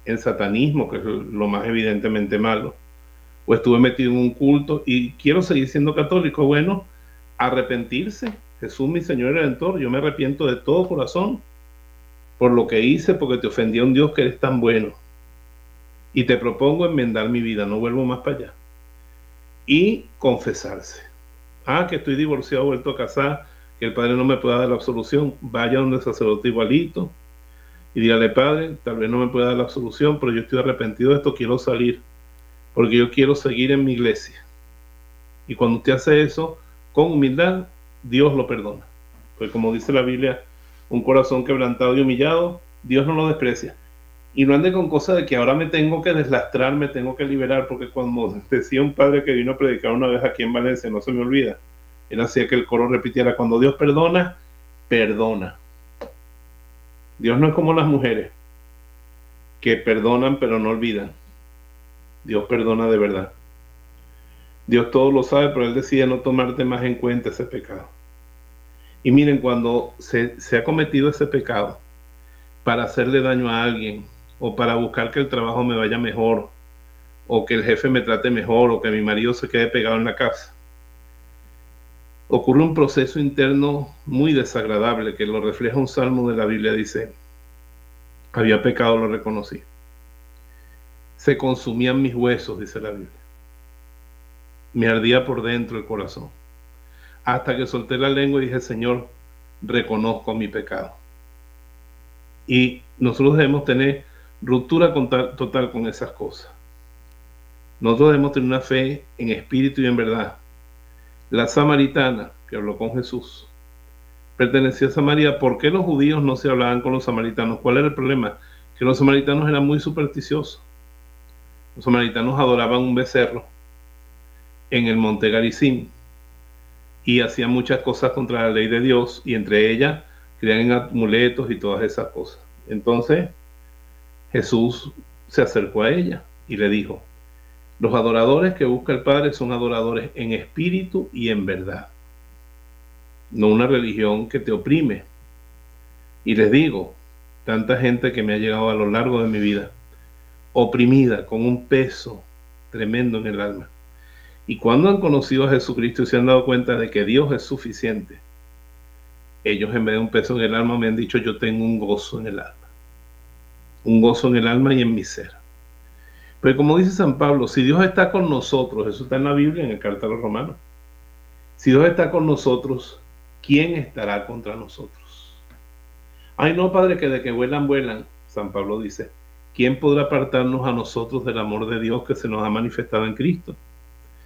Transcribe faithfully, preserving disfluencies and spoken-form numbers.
en satanismo, que es lo más evidentemente malo, o estuve metido en un culto y quiero seguir siendo católico. Bueno, arrepentirse. Jesús, mi Señor y Redentor, yo me arrepiento de todo corazón por lo que hice, porque te ofendí a un Dios que eres tan bueno. Y te propongo enmendar mi vida, no vuelvo más para allá. Y confesarse. Ah, que estoy divorciado, vuelto a casar, que el Padre no me pueda dar la absolución. Vaya donde el sacerdote igualito y dígale: Padre, tal vez no me pueda dar la absolución, pero yo estoy arrepentido de esto, quiero salir, porque yo quiero seguir en mi iglesia. Y cuando usted hace eso con humildad, Dios lo perdona. Porque como dice la Biblia, un corazón quebrantado y humillado, Dios no lo desprecia. Y no ande con cosas de que ahora me tengo que deslastrar, me tengo que liberar, porque cuando decía un padre que vino a predicar una vez aquí en Valencia, no se me olvida, él hacía que el coro repitiera: cuando Dios perdona, perdona. Dios no es como las mujeres, que perdonan pero no olvidan. Dios perdona de verdad. Dios todo lo sabe, pero Él decide no tomarte más en cuenta ese pecado. Y miren, cuando se, se ha cometido ese pecado para hacerle daño a alguien, o para buscar que el trabajo me vaya mejor, o que el jefe me trate mejor, o que mi marido se quede pegado en la casa, ocurre un proceso interno muy desagradable que lo refleja un salmo de la Biblia. Dice: había pecado, lo reconocí. Se consumían mis huesos, dice la Biblia. Me ardía por dentro el corazón. Hasta que solté la lengua y dije: Señor, reconozco mi pecado. Y nosotros debemos tener ruptura total con esas cosas. Nosotros debemos tener una fe en espíritu y en verdad. La samaritana que habló con Jesús pertenecía a Samaria. ¿Por qué los judíos no se hablaban con los samaritanos? ¿Cuál era el problema? Que los samaritanos eran muy supersticiosos. Los samaritanos adoraban un becerro en el monte Garizim y hacían muchas cosas contra la ley de Dios, y entre ellas creían en amuletos y todas esas cosas. Entonces Jesús se acercó a ella y le dijo: los adoradores que busca el Padre son adoradores en espíritu y en verdad, no una religión que te oprime. Y les digo, tanta gente que me ha llegado a lo largo de mi vida oprimida, con un peso tremendo en el alma, y cuando han conocido a Jesucristo y se han dado cuenta de que Dios es suficiente, ellos, en vez de un peso en el alma, me han dicho: yo tengo un gozo en el alma, un gozo en el alma y en mi ser. Pero como dice San Pablo, si Dios está con nosotros, eso está en la Biblia, en el Carta a los Romanos, si Dios está con nosotros, ¿quién estará contra nosotros? Ay, no, Padre, que de que vuelan, vuelan. San Pablo dice: ¿quién podrá apartarnos a nosotros del amor de Dios que se nos ha manifestado en Cristo?